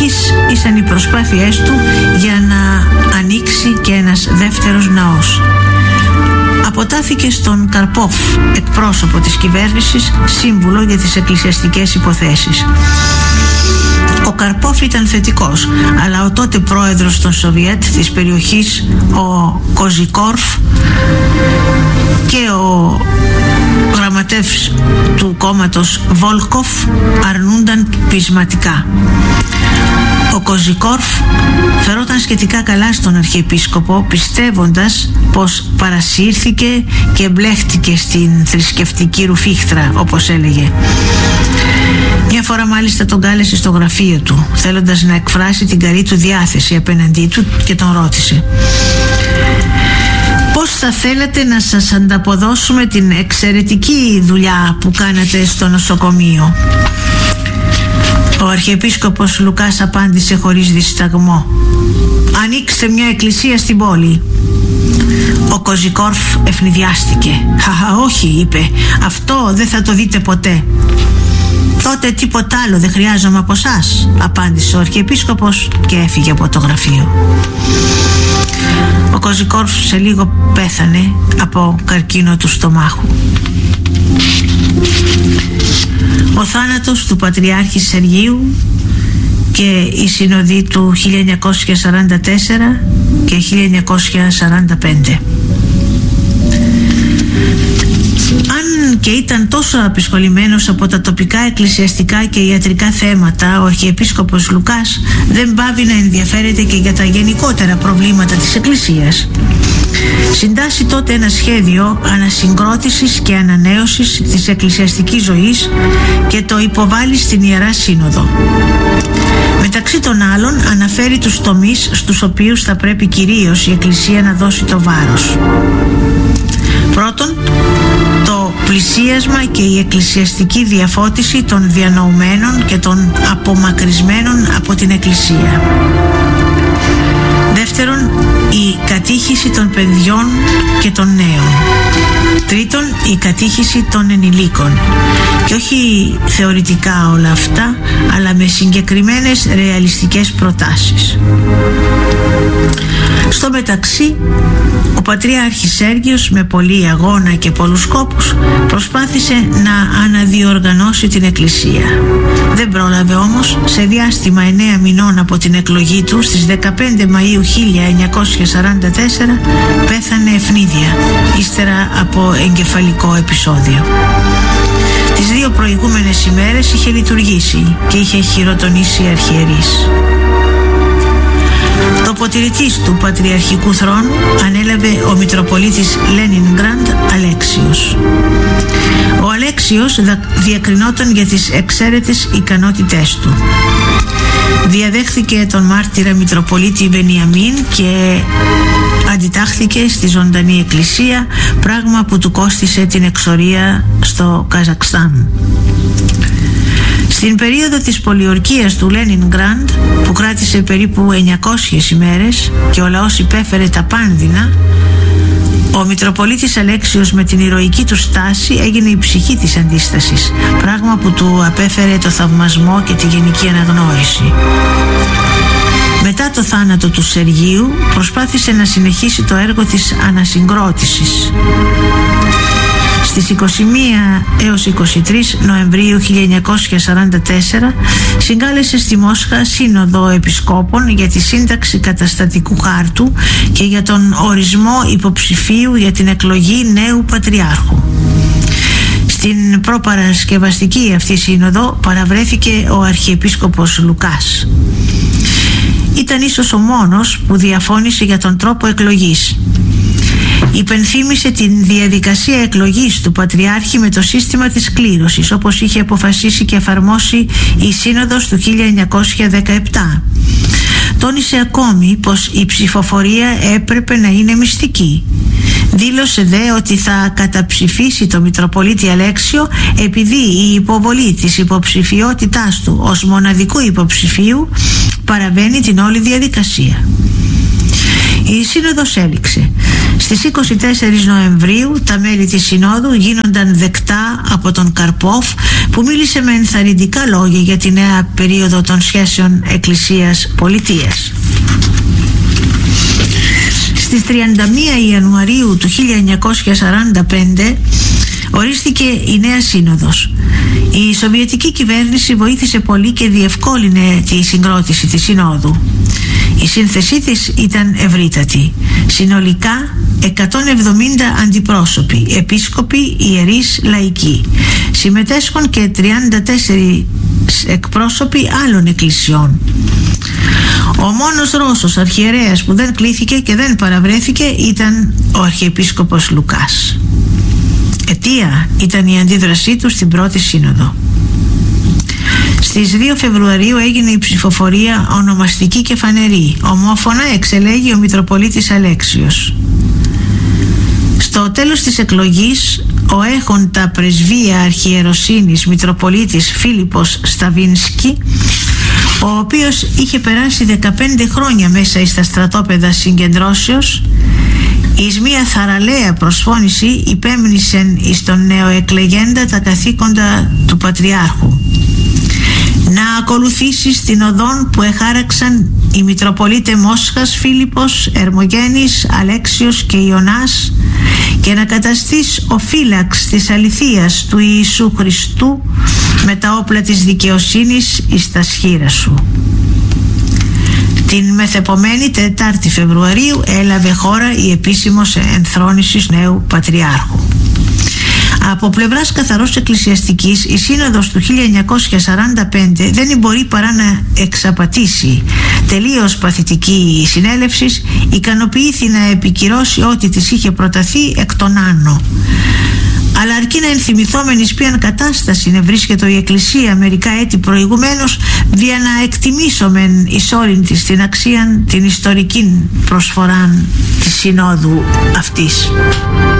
συνεχείς ήσαν οι προσπάθειές του για να ανοίξει και ένας δεύτερος ναός. Αποτάθηκε στον Καρπόφ, εκπρόσωπο της κυβέρνησης, σύμβουλο για τις εκκλησιαστικές υποθέσεις. Ο Καρπόφ ήταν θετικός, αλλά ο τότε πρόεδρος των Σοβιέτ της περιοχής, ο Κοζικόρφ, και ο γραμματεύς του κόμματος Βόλκοφ αρνούνταν πεισματικά. Ο Κοζικόρφ φερόταν σχετικά καλά στον Αρχιεπίσκοπο, πιστεύοντας πως παρασύρθηκε και μπλέχτηκε στην θρησκευτική ρουφίχτρα, όπως έλεγε. Μια φορά μάλιστα τον κάλεσε στο γραφείο του, θέλοντας να εκφράσει την καλή του διάθεση απέναντί του, και τον ρώτησε: «Πώς θα θέλατε να σας ανταποδώσουμε την εξαιρετική δουλειά που κάνατε στο νοσοκομείο?» Ο Αρχιεπίσκοπος Λουκάς απάντησε χωρίς δισταγμό: «Ανοίξτε μια εκκλησία στην πόλη». Ο Κοζικόρφ ευνηδιάστηκε. «Όχι», είπε, «αυτό δεν θα το δείτε ποτέ». «Τότε τίποτα άλλο δεν χρειάζομαι από εσάς», απάντησε ο Αρχιεπίσκοπος και έφυγε από το γραφείο. Ο Κοζικόρφ σε λίγο πέθανε από καρκίνο του στομάχου. Ο θάνατος του Πατριάρχη Σεργίου και η συνοδή του 1944 και 1945. Αν και ήταν τόσο απεισχολημένος από τα τοπικά εκκλησιαστικά και ιατρικά θέματα, ο Αρχιεπίσκοπος Λουκάς δεν πάβει να ενδιαφέρεται και για τα γενικότερα προβλήματα της Εκκλησίας. Συντάσσει τότε ένα σχέδιο ανασυγκρότησης και ανανέωσης της εκκλησιαστικής ζωής και το υποβάλλει στην Ιερά Σύνοδο. Μεταξύ των άλλων αναφέρει τους τομείς στους οποίους θα πρέπει κυρίως η Εκκλησία να δώσει το βάρος. Πρώτον, το πλησίασμα και η εκκλησιαστική διαφώτιση των διανοουμένων και των απομακρυσμένων από την Εκκλησία. Δεύτερον, η κατήχηση των παιδιών και των νέων. Τρίτον, η κατήχηση των ενηλίκων. Και όχι θεωρητικά όλα αυτά, αλλά με συγκεκριμένες ρεαλιστικές προτάσεις. Στο μεταξύ, ο Πατριάρχης Σέργιος με πολλή αγώνα και πολλούς κόπους προσπάθησε να αναδιοργανώσει την Εκκλησία. Δεν πρόλαβε όμως. Σε διάστημα 9 μηνών από την εκλογή του, στις 15 Μαΐου 1944, πέθανε ευνίδια, ύστερα από εγκεφαλικό επεισόδιο. Τις 2 προηγούμενες ημέρες είχε λειτουργήσει και είχε χειροτονήσει αρχιερείς. Τοποτηρητής του Πατριαρχικού θρόνου ανέλαβε ο Μητροπολίτης Λένινγκραντ Αλέξιος. Ο Αλέξιος διακρινόταν για τις εξαίρετες ικανότητές του. Διαδέχθηκε τον μάρτυρα Μητροπολίτη Βενιαμίν και αντιτάχθηκε στη ζωντανή εκκλησία, πράγμα που του κόστισε την εξορία στο Καζακστάν. Στην περίοδο της πολιορκίας του Λένινγκραντ, που κράτησε περίπου 900 ημέρες και ο λαός υπέφερε τα πάνδυνα, ο Μητροπολίτης Αλέξιος με την ηρωική του στάση έγινε η ψυχή της αντίστασης, πράγμα που του απέφερε το θαυμασμό και τη γενική αναγνώριση. Μετά το θάνατο του Σεργίου προσπάθησε να συνεχίσει το έργο της ανασυγκρότησης. Στις 21 έως 23 Νοεμβρίου 1944 συγκάλεσε στη Μόσχα σύνοδο επισκόπων για τη σύνταξη καταστατικού χάρτου και για τον ορισμό υποψηφίου για την εκλογή νέου Πατριάρχου. Στην προπαρασκευαστική αυτή σύνοδο παραβρέθηκε ο Αρχιεπίσκοπος Λουκάς. Ήταν ίσως ο μόνος που διαφώνησε για τον τρόπο εκλογής. Υπενθύμησε την διαδικασία εκλογής του Πατριάρχη με το σύστημα της κλήρωσης, όπως είχε αποφασίσει και εφαρμόσει η Σύνοδος του 1917. Τόνισε ακόμη πως η ψηφοφορία έπρεπε να είναι μυστική. Δήλωσε δε ότι θα καταψηφίσει το Μητροπολίτη Αλέξιο επειδή η υποβολή της υποψηφιότητάς του ως μοναδικού υποψηφίου παραβαίνει την όλη διαδικασία. Η Σύνοδος έληξε. Στις 24 Νοεμβρίου τα μέλη της Συνόδου γίνονταν δεκτά από τον Καρπόφ, που μίλησε με ενθαρρυντικά λόγια για τη νέα περίοδο των σχέσεων Εκκλησίας-Πολιτείας. Στις 31 Ιανουαρίου του 1945 ορίστηκε η νέα Σύνοδος. Η Σοβιετική κυβέρνηση βοήθησε πολύ και διευκόλυνε τη συγκρότηση της Συνόδου. Η σύνθεσή της ήταν ευρύτατη. Συνολικά 170 αντιπρόσωποι, επίσκοποι, ιερείς, λαϊκοί. Συμμετέσχουν και 34 εκπρόσωποι άλλων εκκλησιών. Ο μόνος Ρώσος αρχιερέας που δεν κλήθηκε και δεν παραβρέθηκε ήταν ο Αρχιεπίσκοπος Λουκάς. Αιτία ήταν η αντίδρασή του στην πρώτη σύνοδο. Στις 2 Φεβρουαρίου έγινε η ψηφοφορία ονομαστική και φανερή. Ομόφωνα εξελέγει ο Μητροπολίτης Αλέξιος. Στο τέλος της εκλογής, ο έχοντα πρεσβεία αρχιεροσύνης Μητροπολίτης Φίλιππος Σταβίνσκι, ο οποίος είχε περάσει 15 χρόνια μέσα στα στρατόπεδα συγκεντρώσεως, εις μία θαραλέα προσφώνηση υπέμνησεν εις τον νεοεκλεγέντα τα καθήκοντα του Πατριάρχου. Να ακολουθήσεις την οδόν που εχάραξαν οι Μητροπολίτε Μόσχας Φίλιππος, Ερμογένης, Αλέξιος και Ιωνάς, και να καταστείς ο φύλαξ της αληθείας του Ιησού Χριστού με τα όπλα της δικαιοσύνης εις τα σχήρα σου. Την μεθεπομένη 4η Φεβρουαρίου έλαβε χώρα η επίσημος ενθρόνησης νέου Πατριάρχου. Από πλευράς καθαρός εκκλησιαστικής, η Σύνοδος του 1945 δεν μπορεί παρά να εξαπατήσει. Τελείως παθητική η συνέλευση, ικανοποιήθη να επικυρώσει ό,τι της είχε προταθεί εκ των άνω. Αλλά αρκεί να ενθυμηθόμεν εις ποιαν κατάσταση να βρίσκεται η Εκκλησία μερικά έτη προηγουμένως, για να εκτιμήσομεν εις όλην της την αξίαν την ιστορική προσφοράν της Συνόδου αυτής.